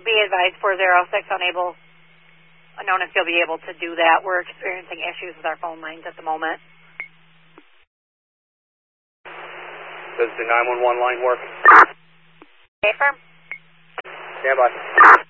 Be advised 406 unknown if you'll be able to do that. We're experiencing issues with our phone lines at the moment. Does the 911 line work? Okay, firm. Stand by.